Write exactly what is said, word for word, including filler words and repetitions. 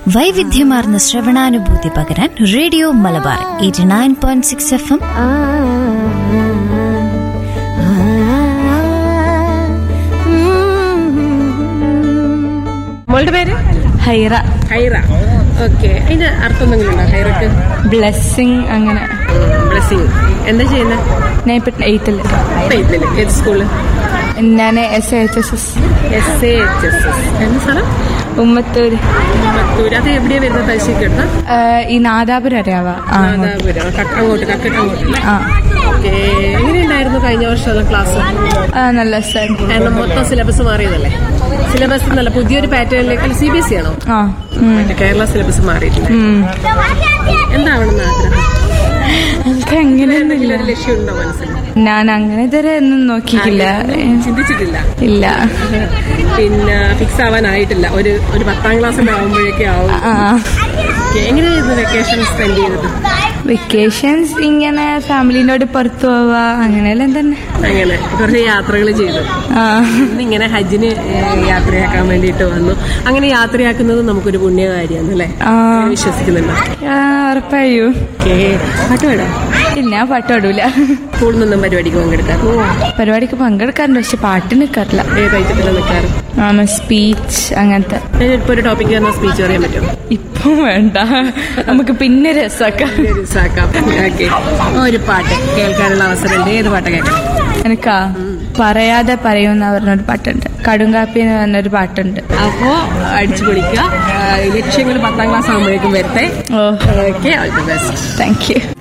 വൈവിധ്യമാർന്ന ശ്രവണാനുഭൂതി പകരാൻ radio Malabar eighty nine point six F M. മോളുടെ പേര് ഹൈറ. ഹൈറ. ഓക്കെ, അതിന്റെ അർത്ഥം എന്തെങ്കിലും ഉണ്ടോ ഹൈറക്ക്? ബ്ലെസ്സിങ്. അങ്ങനെ ബ്ലെസ്സിങ്. എന്താ ചെയ്യുന്നത്? ഞാൻ ഇപ്പൊ എയ്ത്തില്. എയ്ത്തില്. ഏത് സ്കൂള്? ഞാൻ S H S S. S A H S S. എന്ത് സ്ഥലം? ഉമ്മത്തൂര്. ഉമ്മത്തൂര്. അത് എവിടെയാ വരുന്നത്? തലശ്ശേരിക്കടുത്ത? ഈ നാദാപുരം അറിയാവാ? നാദാപുരം. അങ്ങോട്ട് കക്കട്ട് അങ്ങോട്ട്. ആ. ഓക്കെ, എങ്ങനെയുണ്ടായിരുന്നു കഴിഞ്ഞ വർഷം ക്ലാസ്? നല്ല കാരണം മൊത്തം സിലബസ് മാറിയതല്ലേ? സിലബസ് നല്ല പുതിയൊരു പാറ്റേണിലേക്ക്. സി ബി എസ് ഇ ആണോ? കേരള സിലബസ് മാറിയിട്ടില്ല. എന്താവണമെന്ന് ആഗ്രഹം? അങ്ങനെയൊന്നുമില്ല. ലക്ഷ്യമുണ്ടോ മനസ്സിൽ? ഞാൻ അങ്ങനെ ഇതുവരെ ഒന്നും നോക്കിയിട്ടില്ല, ചിന്തിച്ചിട്ടില്ല. ഇല്ല. പിന്നെ ഫിക്സ് ആവാനായിട്ടില്ല. ഒരു ഒരു പത്താം ക്ലാസ്സിൽ ആവുമ്പോഴേക്കും ആവും. എങ്ങനെയായിരുന്നു വെക്കേഷൻ സ്പെൻഡ് ചെയ്തത്? വെക്കേഷൻസ് ഇങ്ങനെ ഫാമിലിനോട് പുറത്തു പോവാ, അങ്ങനെയെല്ലാം തന്നെ. അങ്ങനെ കുറച്ച് യാത്രകൾ ചെയ്തു. ഇന്നിങ്ങനെ ഹജ്ജിന് യാത്രയാക്കാൻ വേണ്ടിയിട്ട് വന്നു. അങ്ങനെ യാത്രയാക്കുന്നത് നമുക്കൊരു പുണ്യകാര്യാണ് അല്ലേ? വിശ്വസിക്കുന്നുണ്ടോ? ഉറപ്പായും. പാട്ട് പാടാം? ഇല്ല, ഞാൻ പാട്ട് പാടൂല. സ്കൂളിൽ നിന്നും പരിപാടിക്ക് പങ്കെടുക്കാം? പരിപാടിക്ക് പങ്കെടുക്കാറുണ്ട്, പക്ഷെ പാട്ട് നിൽക്കാറില്ല. ഏതായിട്ടില്ല നിൽക്കാറ്? സ്പീച്ച് അങ്ങനത്തെ. ഇപ്പൊ ഒരു ടോപ്പിക്ക് തന്നാൽ സ്പീച്ച് പറയാൻ പറ്റുമോ? ഇപ്പം വേണ്ട, നമുക്ക് പിന്നെ രസാക്കാം. ഒരു പാട്ട് കേൾക്കാനുള്ള അവസരമുണ്ട്. ഏത് പാട്ട് കേൾക്കാം? എനിക്കാ പറയാതെ പറയുന്ന പറഞ്ഞൊരു പാട്ടുണ്ട്, കടുങ്കാപ്പി എന്ന് പറഞ്ഞൊരു പാട്ടുണ്ട്. അപ്പോ അടിച്ചു പൊളിക്കുക. ലക്ഷ്യങ്ങൾ പത്താം ക്ലാസ് ആകുമ്പോഴേക്കും വരട്ടെ. ഓ, okay, all the best. Thank you.